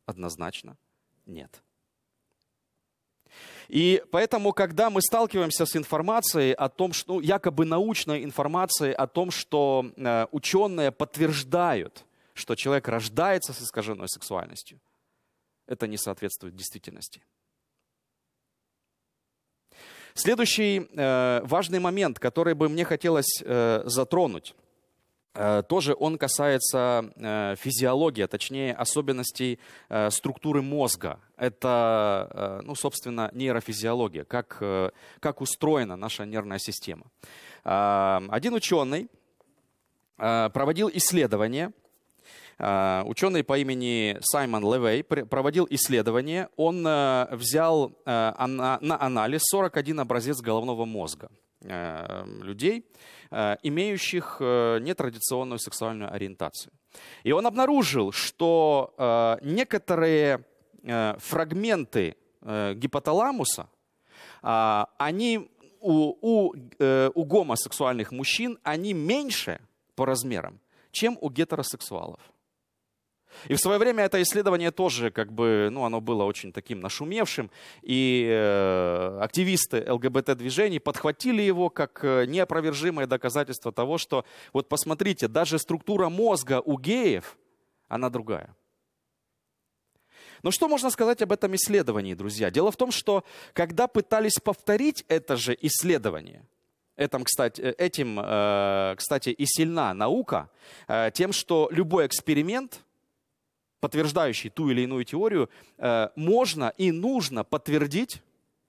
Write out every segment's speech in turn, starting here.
однозначно нет. И поэтому, когда мы сталкиваемся с информацией о том, что якобы научной информацией о том, что ученые подтверждают, что человек рождается с искаженной сексуальностью, это не соответствует действительности. Следующий важный момент, который бы мне хотелось затронуть, тоже он касается физиологии, а точнее особенностей структуры мозга. Это, собственно, нейрофизиология, как устроена наша нервная система. Один ученый проводил исследование. Ученый по имени Саймон Левей проводил исследование. Он взял на анализ 41 образец головного мозга людей, имеющих нетрадиционную сексуальную ориентацию. И он обнаружил, что некоторые фрагменты гипоталамуса, они у гомосексуальных мужчин, они меньше по размерам, чем у гетеросексуалов. И в свое время это исследование тоже, оно было очень таким нашумевшим, и активисты ЛГБТ-движений подхватили его как неопровержимое доказательство того, что, вот посмотрите, даже структура мозга у геев, она другая. Но что можно сказать об этом исследовании, друзья? Дело в том, что когда пытались повторить это же исследование, этим, кстати, и сильна наука, тем, что любой эксперимент, подтверждающий ту или иную теорию, можно и нужно подтвердить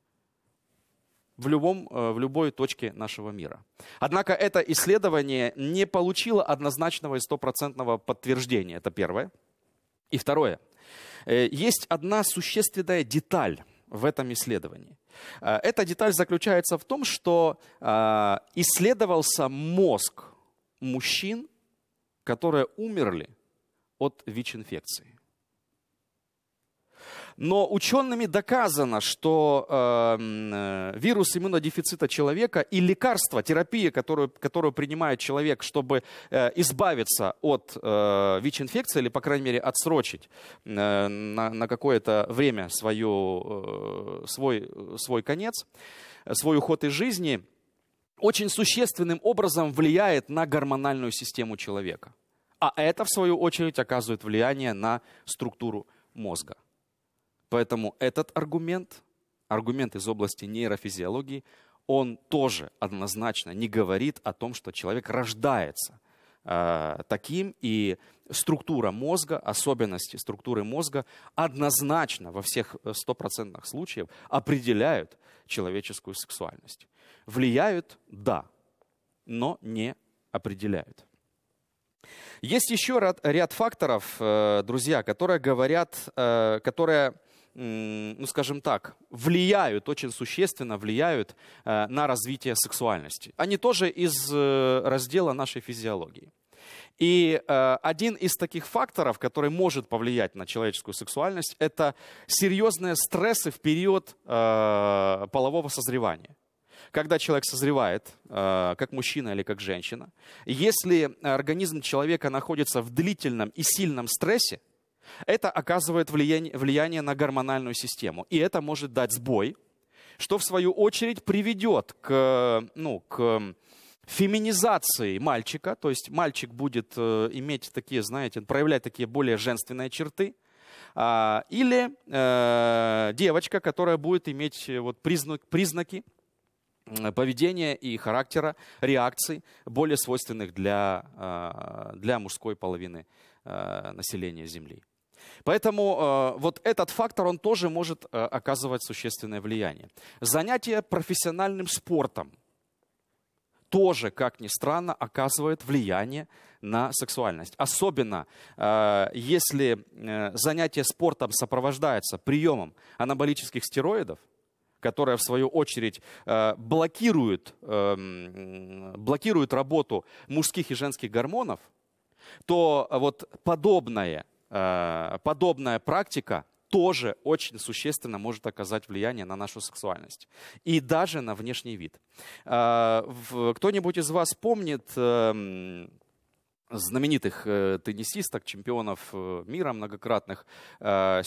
в любой точке нашего мира. Однако это исследование не получило однозначного и стопроцентного подтверждения. Это первое. И второе. Есть одна существенная деталь в этом исследовании. Эта деталь заключается в том, что исследовался мозг мужчин, которые умерли от ВИЧ-инфекции. Но учеными доказано, что вирус иммунодефицита человека и лекарства, терапия, которую принимает человек, чтобы избавиться от ВИЧ-инфекции, или, по крайней мере, отсрочить на какое-то время свой конец, свой уход из жизни, очень существенным образом влияет на гормональную систему человека. А это, в свою очередь, оказывает влияние на структуру мозга. Поэтому этот аргумент из области нейрофизиологии, он тоже однозначно не говорит о том, что человек рождается таким, и структура мозга, особенности структуры мозга однозначно во всех 100% случаев определяют человеческую сексуальность. Влияют, да, но не определяют. Есть еще ряд факторов, друзья, которые влияют, очень существенно влияют на развитие сексуальности. Они тоже из раздела нашей физиологии. И один из таких факторов, который может повлиять на человеческую сексуальность, это серьезные стрессы в период полового созревания. Когда человек созревает, как мужчина или как женщина, если организм человека находится в длительном и сильном стрессе, это оказывает влияние на гормональную систему. И это может дать сбой, что в свою очередь приведет к феминизации мальчика. То есть мальчик будет иметь такие, проявлять такие более женственные черты. Или девочка, которая будет иметь признаки поведения и характера, реакций, более свойственных для мужской половины населения Земли. Поэтому вот этот фактор, он тоже может оказывать существенное влияние. Занятие профессиональным спортом тоже, как ни странно, оказывает влияние на сексуальность. Особенно, если занятие спортом сопровождается приемом анаболических стероидов, которые, в свою очередь, блокируют работу мужских и женских гормонов, то вот подобная практика тоже очень существенно может оказать влияние на нашу сексуальность. И даже на внешний вид. Кто-нибудь из вас помнит знаменитых теннисисток, чемпионов мира многократных,